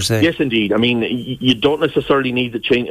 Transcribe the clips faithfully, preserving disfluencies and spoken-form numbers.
Yes, indeed. I mean, you don't necessarily need to change.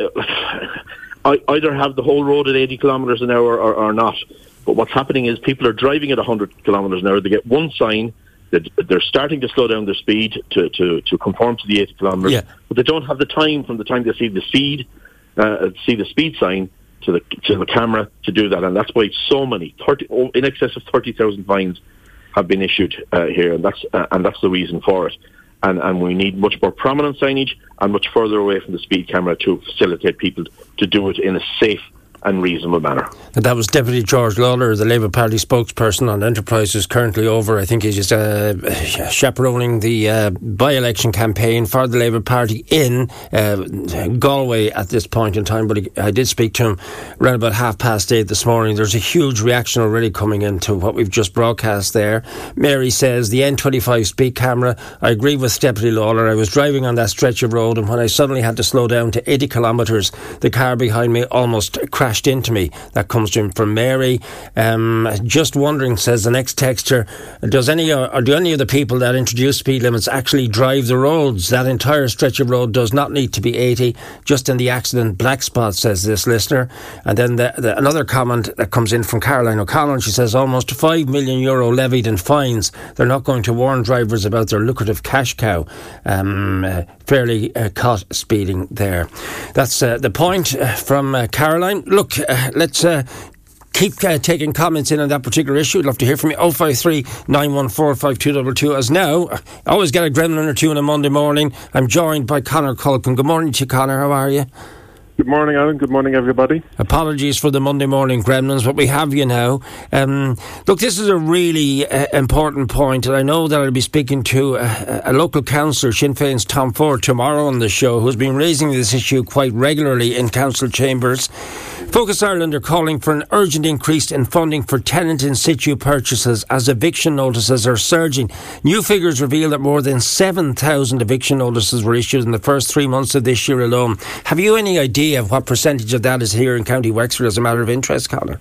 Either have the whole road at eighty kilometres an hour or, or not. But what's happening is people are driving at one hundred kilometres an hour. They get one sign that they're starting to slow down their speed to, to, to conform to the eighty kilometres. Yeah. But they don't have the time from the time they see the speed, uh, see the speed sign to the to the camera to do that. And that's why so many, thirty, in excess of thirty thousand fines have been issued uh, here. And that's uh, and that's the reason for it. And, and we need much more prominent signage and much further away from the speed camera to facilitate people to do it in a safe and reasonable manner. And that was Deputy George Lawler, the Labour Party spokesperson on Enterprise, who's currently over. I think he's just uh, chaperoning the uh, by-election campaign for the Labour Party in uh, Galway at this point in time. But he, I did speak to him around about half past eight this morning. There's a huge reaction already coming into what we've just broadcast there. Mary says, the N twenty-five speed camera, I agree with Deputy Lawler. I was driving on that stretch of road, and when I suddenly had to slow down to eighty kilometres, the car behind me almost crashed into me. That comes to him from Mary. Um, just wondering, says the next texter, does any or do any of the people that introduce speed limits actually drive the roads? That entire stretch of road does not need to be eighty, just in the accident black spot, says this listener. And then the, the, another comment that comes in from Caroline O'Connell. She says almost five million euro levied in fines. They're not going to warn drivers about their lucrative cash cow. Um, uh, fairly uh, caught speeding there. That's uh, the point uh, from uh, Caroline. Look, uh, let's uh, keep uh, taking comments in on that particular issue. I'd love to hear from you. oh five three, nine one four, five two two two. As now, I always get a gremlin or two on a Monday morning. I'm joined by Conor Culkin. Good morning to you, Conor. How are you? Good morning, Alan. Good morning, everybody. Apologies for the Monday morning gremlins, but we have you now. Um, look, this is a really uh, important point, and I know that I'll be speaking to a, a local councillor, Sinn Féin's Tom Ford, tomorrow on the show, who's been raising this issue quite regularly in council chambers. Focus Ireland are calling for an urgent increase in funding for tenant in situ purchases as eviction notices are surging. New figures reveal that more than seven thousand eviction notices were issued in the first three months of this year alone. Have you any idea of what percentage of that is here in County Wexford as a matter of interest, Conor?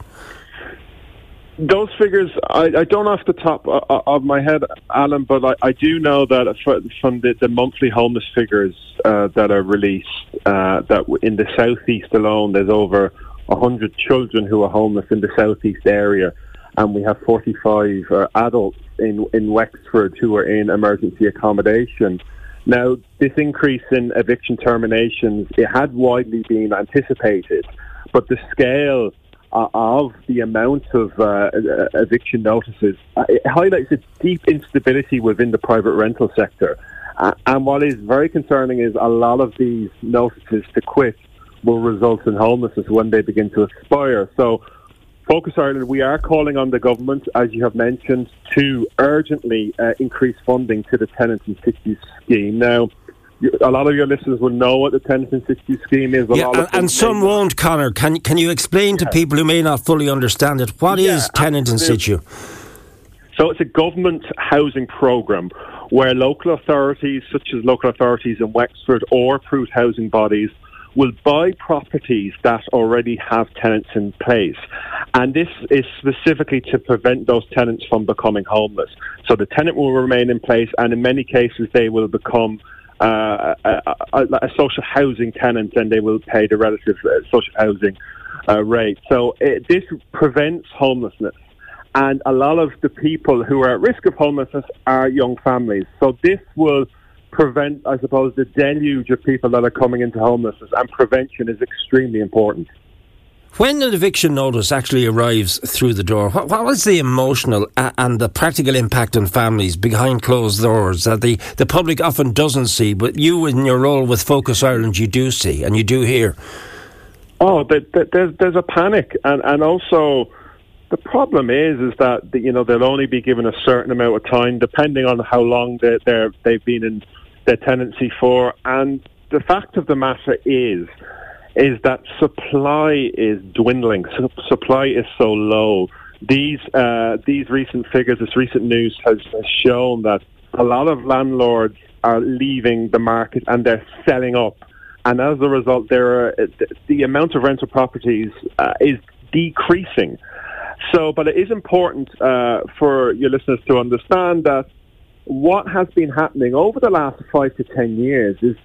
Those figures, I, I don't off the top of my head, Alan, but I, I do know that from the, the monthly homeless figures uh, that are released, uh, that in the southeast alone, there's over one hundred children who are homeless in the southeast area, and we have forty-five uh, adults in, in Wexford who are in emergency accommodation. Now, this increase in eviction terminations, it had widely been anticipated, but the scale uh, of the amount of uh, eviction notices, uh, it highlights a deep instability within the private rental sector. Uh, and what is very concerning is a lot of these notices to quit will result in homelessness when they begin to expire. So, Focus Ireland, we are calling on the government, as you have mentioned, to urgently uh, increase funding to the Tenant in Situ scheme. Now, you, a lot of your listeners will know what the Tenant in Situ scheme is. A yeah, lot and, and some won't, Conor. Can, can you explain yeah. to people who may not fully understand it, what yeah, is Tenant in Situ? So it's a government housing programme where local authorities, such as local authorities in Wexford or approved housing bodies, will buy properties that already have tenants in place. And this is specifically to prevent those tenants from becoming homeless. So the tenant will remain in place, and in many cases they will become uh, a, a, a social housing tenant, and they will pay the relative uh, social housing uh, rate. So it, this prevents homelessness. And a lot of the people who are at risk of homelessness are young families. So this will prevent, I suppose, the deluge of people that are coming into homelessness, and prevention is extremely important. When an eviction notice actually arrives through the door, what, what is the emotional and the practical impact on families behind closed doors that the, the public often doesn't see, but you in your role with Focus Ireland you do see and you do hear? Oh, there's, there's a panic, and, and also the problem is is that, you know, they'll only be given a certain amount of time depending on how long they're, they're, they've been in their tenancy for. And the fact of the matter is is that supply is dwindling. So supply is so low. These uh, these recent figures, this recent news has, has shown that a lot of landlords are leaving the market and they're selling up. And as a result, there are, the amount of rental properties uh, is decreasing. So, but it is important uh, for your listeners to understand that what has been happening over the last five to ten years is